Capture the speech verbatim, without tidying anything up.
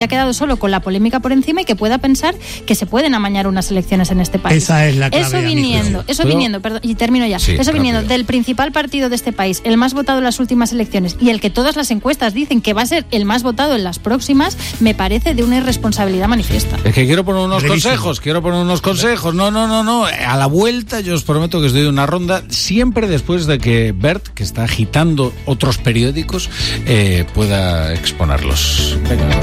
ha quedado solo con la polémica por encima y que pueda pensar que se pueden amañar unas elecciones en este país. Esa es la clave. Eso viniendo, eso ¿Pero? viniendo, perdón, y termino ya. Sí, eso viniendo rápido. del principal partido de este país, el más votado en las últimas elecciones y el que todas las encuestas dicen que va a ser el más votado en las próximas, me parece de una irresponsabilidad manifiesta. Es que quiero poner unos Brevísimo. consejos, quiero poner unos consejos. No, no, no, no. A la vuelta yo os prometo que os doy una ronda, siempre después de que Bert, que está agitando otros periódicos, eh, pueda exponerlos. Venga, vamos.